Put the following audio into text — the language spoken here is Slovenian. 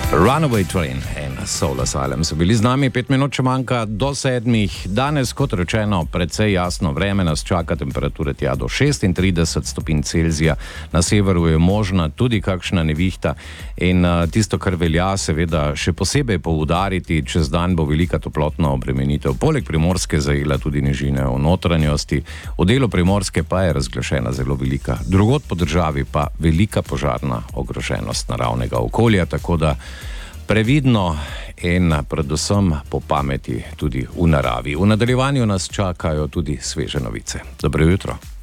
Runaway Train in Soul Asylum so bili z nami, 5 minut če manjka do 7. Danes, kot rečeno, precej jasno vreme nas čaka, temperature tja do 36 stopinj Celzija, na severu je možna tudi kakšna nevihta in tisto, kar velja seveda še posebej poudariti, čez dan bo velika toplotna obremenitev. Poleg Primorske zajela tudi nižine v notranjosti, v delu Primorske pa je razglašena zelo velika. Drugod po državi pa velika požarna ogroženost naravnega okolja, tako da previdno in predvsem po pameti tudi v naravi. V nadaljevanju nas čakajo tudi sveže novice. Dobro jutro.